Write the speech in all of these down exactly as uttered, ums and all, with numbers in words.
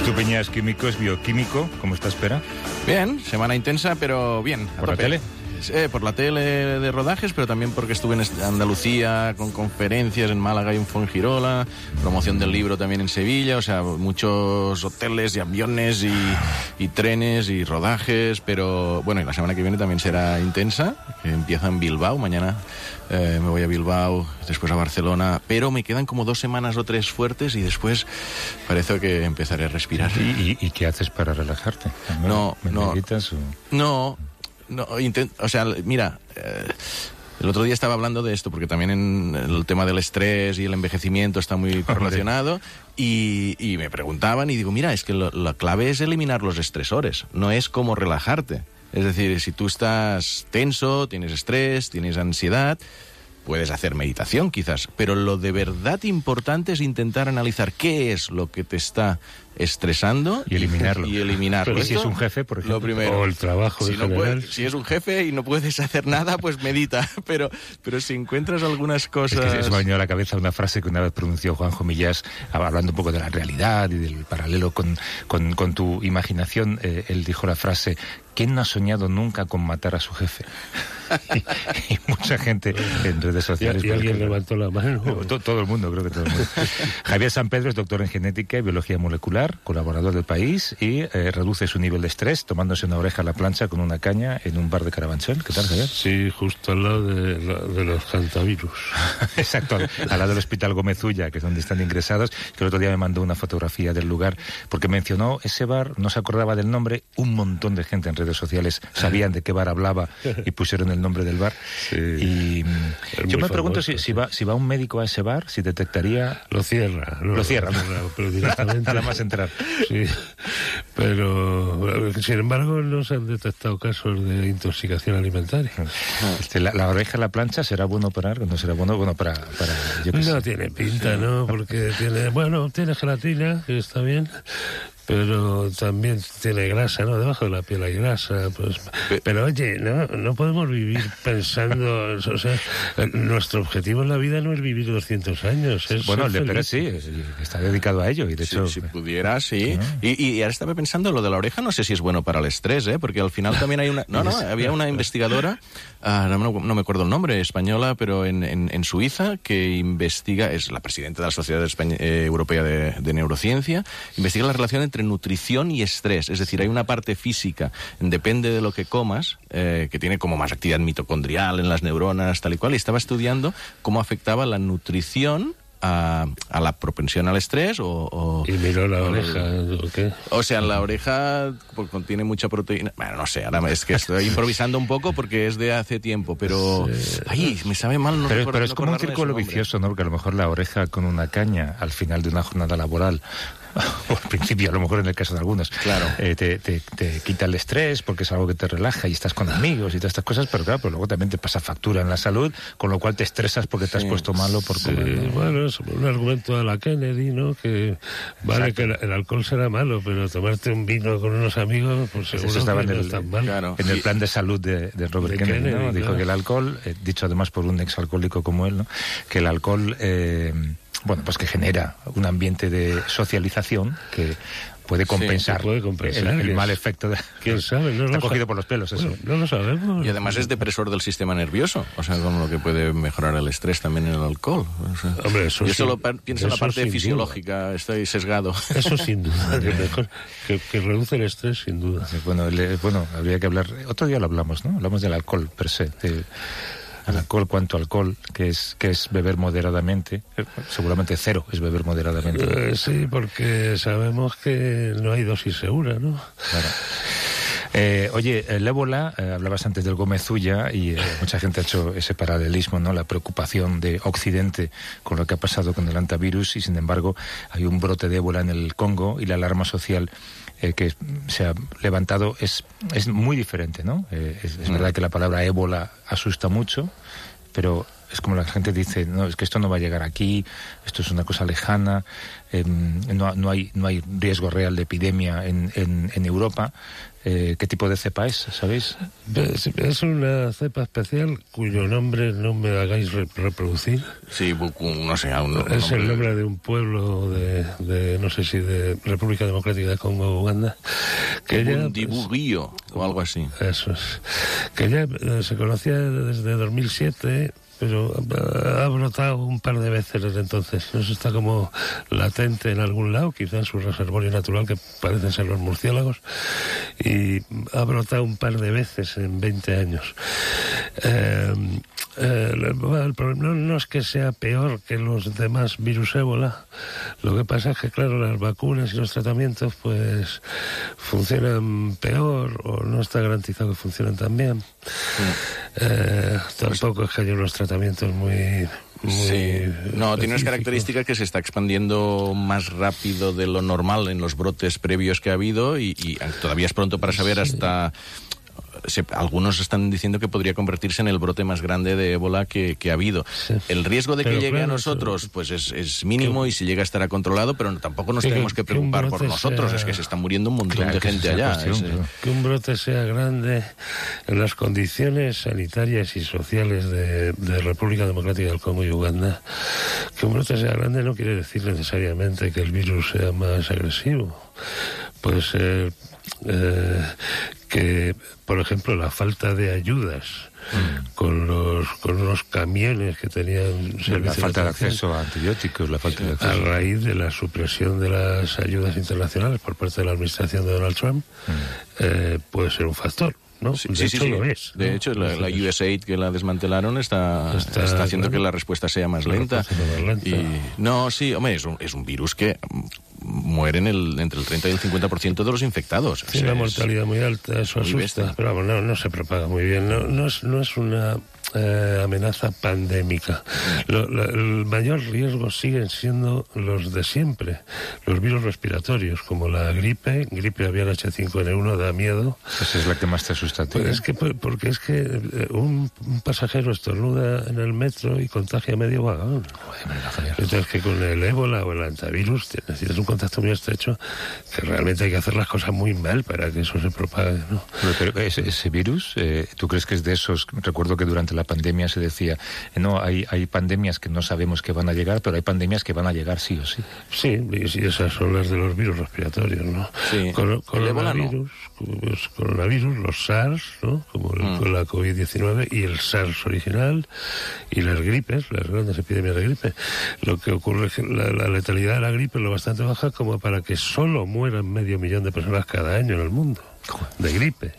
Jesús Peñas, químico, es bioquímico. ¿Cómo está, espera? Bien, semana intensa, pero bien. ¿Por la tele? Eh, por la tele de rodajes, pero también porque estuve en Andalucía con conferencias, en Málaga y en Fuengirola, promoción del libro también en Sevilla, o sea, muchos hoteles y aviones y, y trenes y rodajes, pero bueno, y la semana que viene también será intensa, que empieza en Bilbao, mañana eh, me voy a Bilbao, después a Barcelona, pero me quedan como dos semanas o tres fuertes y después parece que empezaré a respirar. ¿Y, y, y qué haces para relajarte? No, no, o... no, no, intent- o sea, mira, eh, el otro día estaba hablando de esto, porque también en el tema del estrés y el envejecimiento está muy relacionado, y, y me preguntaban, y digo, mira, es que lo, la clave es eliminar los estresores, no es cómo relajarte. Es decir, si tú estás tenso, tienes estrés, tienes ansiedad, puedes hacer meditación quizás, pero lo de verdad importante es intentar analizar qué es lo que te está estresando y eliminarlo. Y eliminarlo. Pero si es un jefe, por ejemplo, lo primero, o el trabajo si, en no general. puedes, si es un jefe y no puedes hacer nada, pues medita. Pero, pero si encuentras algunas cosas... Es que se me ha venido a la cabeza una frase que una vez pronunció Juanjo Millás, hablando un poco de la realidad y del paralelo con, con, con tu imaginación. Eh, él dijo la frase: ¿quién no ha soñado nunca con matar a su jefe? y, y mucha gente en redes sociales... Y, y alguien levantó la mano. Todo, todo el mundo, creo que todo el mundo. Javier San Pedro es doctor en genética y biología molecular, colaborador del País, y eh, reduce su nivel de estrés tomándose una oreja a la plancha con una caña en un bar de Carabanchel. ¿Qué tal, Javier? Sí, justo al lado de, de los cantavirus. Exacto, al lado del Hospital Gómez Ulla, que es donde están ingresados, que el otro día me mandó una fotografía del lugar, porque mencionó ese bar, no se acordaba del nombre, un montón de gente en redes sociales sabían de qué bar hablaba y pusieron el nombre del bar. Sí, y yo me famoso, pregunto si, sí. si, va, si va un médico a ese bar, si detectaría... Lo cierra. No, lo cierra, lo cierra, pero directamente... Nada más entrar. Sí, pero sin embargo no se han detectado casos de intoxicación alimentaria. Este, la, la oreja a la plancha, ¿será bueno operar? ¿No será bueno? Bueno, para... para yo no sé. tiene pinta, sí. ¿No? Porque tiene, bueno, tiene gelatina, que está bien, pero también tiene grasa, ¿no? Debajo de la piel hay grasa, pues... Pero oye, no, no podemos vivir pensando... O sea, nuestro objetivo en la vida no es vivir doscientos años, es bueno, el de Pérez sí, está dedicado a ello, y de sí, hecho... Si pudiera, sí. ¿No? Y, y ahora estaba pensando, lo de la oreja no sé si es bueno para el estrés, ¿eh? Porque al final también hay una... No, no, había una investigadora, uh, no, no me acuerdo el nombre, española, pero en, en, en Suiza, que investiga, es la presidenta de la Sociedad España, eh, Europea de, de Neurociencia, investiga la relación entre nutrición y estrés. Es decir, hay una parte física, depende de lo que comas, eh, que tiene como más actividad mitocondrial en las neuronas, tal y cual, y estaba estudiando cómo afectaba la nutrición a, a la propensión al estrés o... o y miró la o, oreja, ¿o qué? O sea, la oreja pues, contiene mucha proteína. Bueno, no sé, ahora es que estoy improvisando un poco porque es de hace tiempo, pero... Sí. Ay, me sabe mal no Pero, recuerdo, pero es no como un círculo vicioso, ¿no? Porque a lo mejor la oreja con una caña al final de una jornada laboral, o al principio, a lo mejor en el caso de algunos, claro. eh, te, te, te quita el estrés porque es algo que te relaja y estás con amigos y todas estas cosas, pero claro, pero luego también te pasa factura en la salud, con lo cual te estresas porque te sí. has puesto malo por comer. Sí, ¿no? Bueno, es un argumento de la Kennedy, ¿no? Que vale Exacto. que el, el alcohol será malo, pero tomarte un vino con unos amigos, pues seguro eso estaba que en no el, es tan malo. Claro. En el plan de salud de, de Robert de Kennedy, Kennedy, ¿no? Dijo claro. que el alcohol, eh, dicho además por un exalcohólico como él, ¿no? Que el alcohol... Eh, bueno, pues que genera un ambiente de socialización que puede compensar, sí, puede compensar el, el mal efecto de... ¿Quién sabe? No Está lo cogido sa- por los pelos, eso. Bueno, no lo sabemos. Y además es depresor del sistema nervioso, o sea, como lo que puede mejorar el estrés también en el alcohol. O sea, Hombre, eso yo sí, solo par- pienso en la parte fisiológica, duda. Estoy sesgado. Eso sin duda, que, mejor, que, que reduce el estrés sin duda. Sí, bueno, le, bueno, habría que hablar... Otro día lo hablamos, ¿no? Hablamos del alcohol per se, de... al alcohol, cuánto alcohol, que es que es beber moderadamente. Seguramente cero es beber moderadamente. Eh, sí, porque sabemos que no hay dosis segura, ¿no? Claro. Eh, oye, el ébola, eh, hablabas antes del Gómez Ulla y eh, mucha gente ha hecho ese paralelismo, ¿no? La preocupación de Occidente con lo que ha pasado con el antivirus y sin embargo hay un brote de ébola en el Congo y la alarma social eh, que se ha levantado es, es muy diferente, ¿no? Eh, es, es verdad que la palabra ébola asusta mucho, pero es como la gente dice, no, es que esto no va a llegar aquí, esto es una cosa lejana, eh, no, no, hay, no hay riesgo real de epidemia en, en, en Europa. Eh, ¿Qué tipo de cepa es, sabéis? Es una cepa especial cuyo nombre no me hagáis re reproducir. Sí, no sé. Un, un es nombre... el nombre de un pueblo de, de, no sé si de República Democrática de Congo o Uganda. Que ya, un dibuguillo pues, o algo así. Eso es. Que ya eh, se conocía desde dos mil siete... pero ha brotado un par de veces desde entonces. Eso está como latente en algún lado, quizás en su reservorio natural, que parecen ser los murciélagos, y ha brotado un par de veces en veinte años. Eh, eh, el problema no, no es que sea peor que los demás virus ébola, lo que pasa es que, claro, las vacunas y los tratamientos pues funcionan peor, o no está garantizado que funcionen tan bien. Sí. Eh, tampoco es que haya unos tratamientos muy... Muy sí, no, tiene unas características que se está expandiendo más rápido de lo normal en los brotes previos que ha habido y, y todavía es pronto para saber hasta... Se, algunos están diciendo que podría convertirse en el brote más grande de ébola que, que ha habido. Sí. El riesgo de que pero llegue claro, a nosotros pero, pues es, es mínimo que, y si llega estará controlado, pero tampoco nos que, tenemos que preocupar que por nosotros, sea, es que se está muriendo un montón claro, de gente allá. Cuestión, es, claro. Que un brote sea grande en las condiciones sanitarias y sociales de, de República Democrática del Congo y Uganda, que un brote sea grande no quiere decir necesariamente que el virus sea más agresivo. Puede ser eh, que, por ejemplo, la falta de ayudas mm. con los con los camiones que tenían la falta de, de acceso a antibióticos, la falta de acceso. A raíz de la supresión de las ayudas internacionales por parte de la administración de Donald Trump, mm. eh, puede ser un factor. ¿no? Sí, de sí, hecho sí, lo sí. es. De ¿no? hecho, la, la U S A I D que la desmantelaron está, está, está haciendo claro. que la respuesta sea más lenta. Más lenta. Y, no, sí, hombre, es un, es un virus que mueren el, entre el treinta y el cincuenta por ciento de los infectados. Tiene una mortalidad muy alta, eso asusta, bestia. Pero vamos, no, no se propaga muy bien. No, no, es, no es una eh, amenaza pandémica. Lo, lo, el mayor riesgo siguen siendo los de siempre, los virus respiratorios, como la gripe, gripe aviar H cinco N uno da miedo. Esa es la que más te asusta a ti. Pues es que, porque es que un, un pasajero estornuda en el metro y contagia medio vagón. Entonces que con el ébola o el antivirus necesitas un contacto muy estrecho, que realmente hay que hacer las cosas muy mal para que eso se propague, ¿no? Pero, pero ese, ese virus, eh, ¿tú crees que es de esos? Recuerdo que durante la pandemia se decía, eh, no, hay, hay pandemias que no sabemos que van a llegar, pero hay pandemias que van a llegar sí o sí. Sí, y esas son las de los virus respiratorios, ¿no? Sí. Con, coronavirus, no. Pues, coronavirus, los SARS, ¿no? Como el, mm. la COVID diecinueve y el SARS original, y las gripes, las grandes epidemias de gripe. Lo que ocurre es que la, la letalidad de la gripe es lo bastante baja como para que solo mueran medio millón de personas cada año en el mundo de gripe.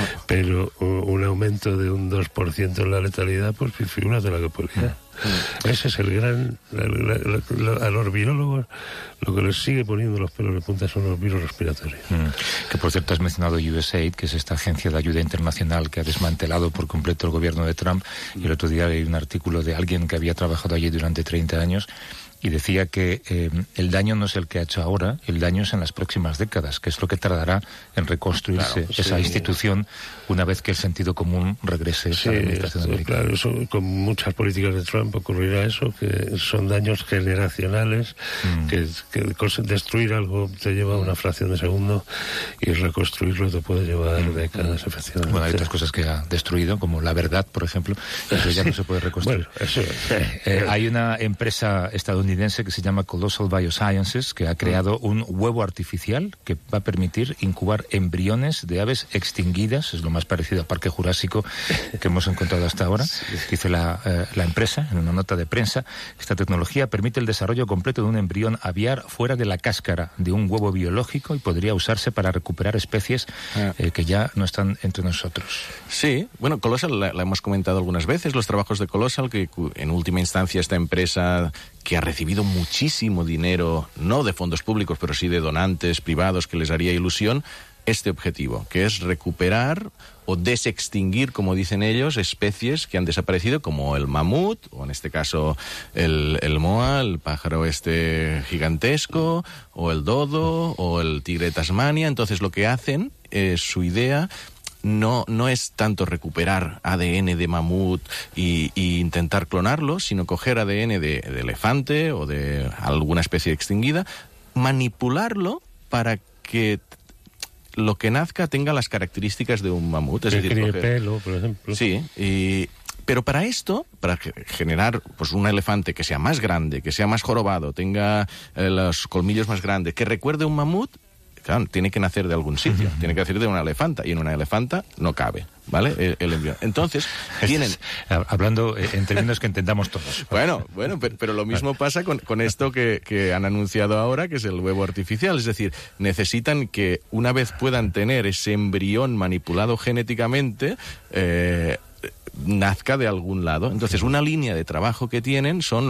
Pero un aumento de un dos por ciento en la letalidad, pues figúrate la que podría. Mm. Ese es el gran... La, la, la, la, a los virólogos lo que les sigue poniendo los pelos de punta son los virus respiratorios. Mm. Que por cierto has mencionado U S A I D, que es esta agencia de ayuda internacional que ha desmantelado por completo el gobierno de Trump. Mm. Y el otro día leí un artículo de alguien que había trabajado allí durante treinta años y decía que eh, el daño no es el que ha hecho ahora, el daño es en las próximas décadas, que es lo que tardará en reconstruirse claro, esa sí. institución una vez que el sentido común regrese sí, a la administración esto, americana. Claro, eso, con muchas políticas de Trump ocurrirá eso, que son daños generacionales, mm. que, que destruir algo te lleva una fracción de segundo y reconstruirlo te puede llevar mm. décadas, efectivamente. Bueno, hay otras cosas que ha destruido, como la verdad, por ejemplo, que ya no se puede reconstruir. Bueno, eso, eh, eh, hay una empresa estadounidense que se llama Colossal Biosciences, que ha creado un huevo artificial que va a permitir incubar embriones de aves extinguidas, es lo más parecido a Parque Jurásico que hemos encontrado hasta ahora. Dice la, eh, la empresa en una nota de prensa, esta tecnología permite el desarrollo completo de un embrión aviar fuera de la cáscara de un huevo biológico y podría usarse para recuperar especies eh, que ya no están entre nosotros. Sí, bueno, Colossal la, la hemos comentado algunas veces, los trabajos de Colossal, que en última instancia esta empresa que ha recibido muchísimo dinero, no de fondos públicos, pero sí de donantes privados, que les haría ilusión, este objetivo, que es recuperar o desextinguir, como dicen ellos, especies que han desaparecido, como el mamut, o en este caso el, el moa, el pájaro este gigantesco, o el dodo, o el tigre de Tasmania. Entonces lo que hacen es su idea... no, no es tanto recuperar A D N de mamut y, y intentar clonarlo, sino coger A D N de, de elefante o de alguna especie extinguida, manipularlo para que lo que nazca tenga las características de un mamut. Es que decir, críe coger... pelo, por ejemplo. Sí, y... pero para esto, para generar pues un elefante que sea más grande, que sea más jorobado, tenga eh, los colmillos más grandes, que recuerde un mamut, claro, tiene que nacer de algún sitio, tiene que nacer de una elefanta, y en una elefanta no cabe, ¿vale? El, el embrión. Entonces, tienen... Hablando en términos que entendamos todos. Bueno, bueno, pero, pero lo mismo pasa con, con esto que, que han anunciado ahora, que es el huevo artificial. Es decir, necesitan que una vez puedan tener ese embrión manipulado genéticamente, eh, nazca de algún lado. Entonces, una línea de trabajo que tienen son